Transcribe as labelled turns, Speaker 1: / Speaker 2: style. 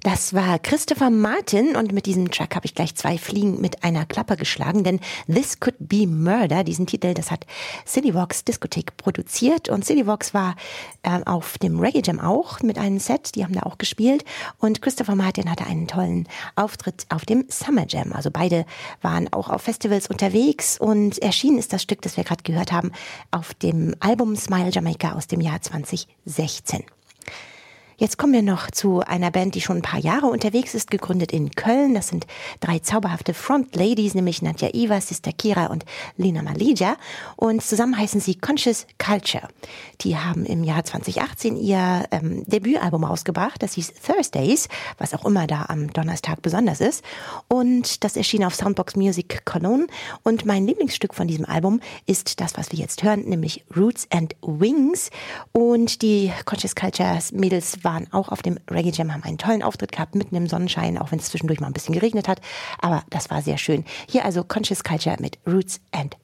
Speaker 1: Das war Christopher Martin und mit diesem Track habe ich gleich 2 Fliegen mit einer Klappe geschlagen, denn This Could Be Murder, diesen Titel, das hat Sillyvox Diskothek produziert und Sillyvox war auf dem Reggae Jam auch mit einem Set, die haben da auch gespielt und Christopher Martin hatte einen tollen Auftritt auf dem Summer Jam, also beide waren auch auf Festivals unterwegs und erschienen ist das Stück, das wir gerade gehört haben, auf dem Album Smile Jamaica aus dem Jahr 2016. Jetzt kommen wir noch zu einer Band, die schon ein paar Jahre unterwegs ist, gegründet in Köln. Das sind 3 zauberhafte Front-Ladies, nämlich Nadja Iwa, Sister Kira und Lena Malija. Und zusammen heißen sie Conscious Culture. Die haben im Jahr 2018 ihr Debütalbum rausgebracht. Das hieß Thursdays, was auch immer da am Donnerstag besonders ist. Und das erschien auf Soundbox Music Cologne. Und mein Lieblingsstück von diesem Album ist das, was wir jetzt hören, nämlich Roots and Wings. Und die Conscious Culture Mädels waren auch auf dem Reggae Jam, haben einen tollen Auftritt gehabt, mitten im Sonnenschein, auch wenn es zwischendurch mal ein bisschen geregnet hat. Aber das war sehr schön. Hier also Conscious Culture mit Roots and